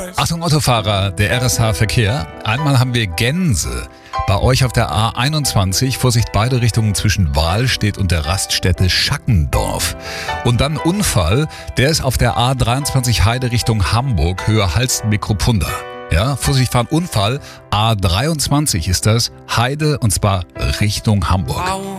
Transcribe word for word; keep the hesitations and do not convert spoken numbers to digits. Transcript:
Achtung Autofahrer, der R S H-Verkehr. Einmal haben wir Gänse. Bei euch auf der A einundzwanzig, Vorsicht, beide Richtungen zwischen Wahlstedt und der Raststätte Schackendorf. Und dann Unfall, der ist auf der A dreiundzwanzig Heide Richtung Hamburg, Höhe Halsten-Mikropunda. Ja, Vorsicht, fahren Unfall, A dreiundzwanzig ist das, Heide und zwar Richtung Hamburg.